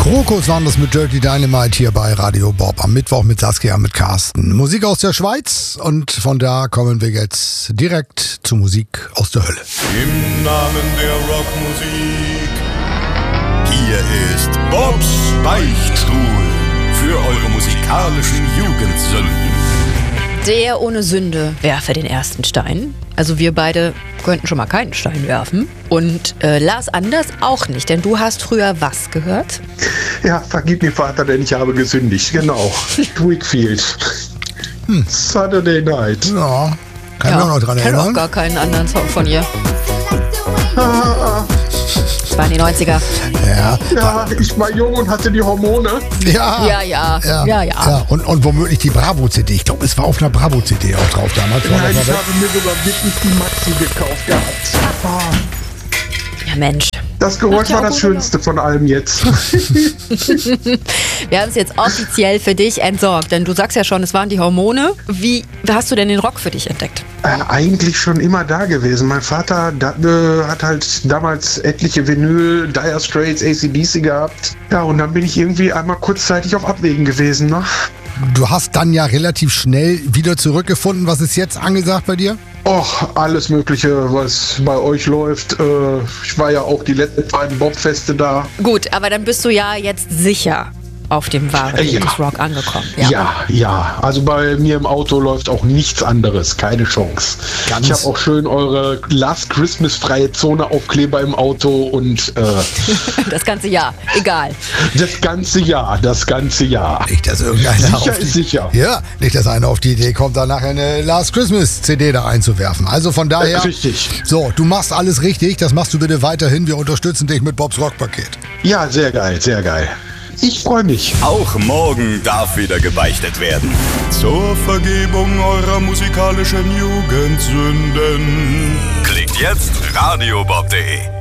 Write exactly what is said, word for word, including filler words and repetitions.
Krokus waren das mit Dirty Dynamite hier bei Radio Bob am Mittwoch mit Saskia, mit Carsten. Musik aus der Schweiz und von da kommen wir jetzt direkt zu Musik aus der Hölle. Im Namen der Rockmusik, hier ist Bobs Beichtstuhl für eure musikalischen Jugendsünden. Der ohne Sünde werfe den ersten Stein. Also wir beide könnten schon mal keinen Stein werfen. Und äh, Lars Anders auch nicht, denn du hast früher was gehört? Ja, vergib mir Vater, denn ich habe gesündigt. Genau. Wakefield. Hm. Saturday Night. Ja, kann ja, ich auch noch dran erinnern. Ich kenne auch erinnern. gar keinen anderen Song von ihr. Das waren die neunziger. Ja, Ja, ich war jung und hatte die Hormone. ja, Ja, ja, ja, ja. ja. Und, und womöglich die Bravo-C D. Ich glaube, es war auf einer Bravo-C D auch drauf damals. War Nein, das ich mal weg? habe mir sogar wirklich die Maxi gekauft gehabt. Ah, Ja, Mensch. das Geräusch Macht ja war auch das gut Schönste von allem jetzt. Wir haben es jetzt offiziell für dich entsorgt, denn du sagst ja schon, es waren die Hormone. Wie hast du denn den Rock für dich entdeckt? Äh, eigentlich schon immer da gewesen. Mein Vater da, äh, hat halt damals etliche Vinyl, Dire Straits, A C D C gehabt. Ja, und dann bin ich irgendwie einmal kurzzeitig auf Abwägen gewesen. Ne? Du hast dann ja relativ schnell wieder zurückgefunden. Was ist jetzt angesagt bei dir? Och, alles Mögliche, was bei euch läuft. Äh, ich war ja auch die letzten beiden Bobfeste da. Gut, aber dann bist du ja jetzt sicher auf dem wahren Äh, Weg ja. des Rock angekommen. Ja. ja, Also bei mir im Auto läuft auch nichts anderes. Keine Chance. Ganz- Ich habe auch schön eure Last Christmas freie Zone Aufkleber im Auto und äh, Das ganze Jahr, egal. das ganze Jahr, das ganze Jahr. Nicht, dass irgendeiner Sicher auf die, ist sicher. Ja, nicht, dass einer auf die Idee kommt, dann nachher eine Last Christmas C D da einzuwerfen. Also von daher. Richtig. So, du machst alles richtig. Das machst du bitte weiterhin. Wir unterstützen dich mit Bobs Rockpaket. Ja, sehr geil, sehr geil. Ich freue mich. Auch morgen darf wieder gebeichtet werden. Zur Vergebung eurer musikalischen Jugendsünden. Klickt jetzt radiobob punkt de.